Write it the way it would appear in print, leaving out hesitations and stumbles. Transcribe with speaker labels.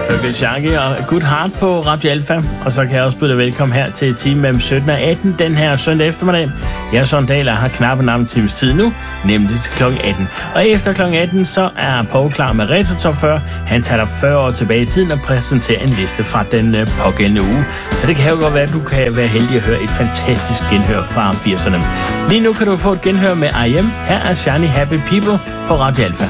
Speaker 1: Circle Sharky og Good Heart på Radio Alpha. Og så kan jeg også byde dig velkommen her til timen mellem 17 og 18 den her søndag eftermiddag. Jeg er Søren Dahl og har knap en times tid nu, nemlig til kl. 18. Og efter kl. 18, så er Poul klar med Retro Top 40. Han tager dig 40 år tilbage i tiden og præsenterer en liste fra den pågældende uge. Så det kan jo godt være, at du kan være heldig at høre et fantastisk genhør fra 80'erne. Lige nu kan du få et genhør med I.M. Her er Shiny Happy People på Radio Alpha.